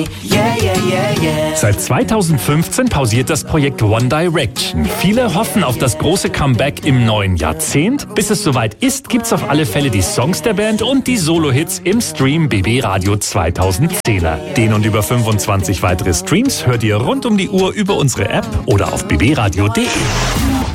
Yeah, yeah, yeah, yeah. Seit 2015 pausiert das Projekt One Direction. Viele hoffen auf das große Comeback im neuen Jahrzehnt. Bis es soweit ist, gibt's auf alle Fälle die Songs der Band und die Solo-Hits im Stream BB Radio 2010er. Den und über 25 weitere Streams hört ihr rund um die Uhr über unsere App oder auf bbradio.de.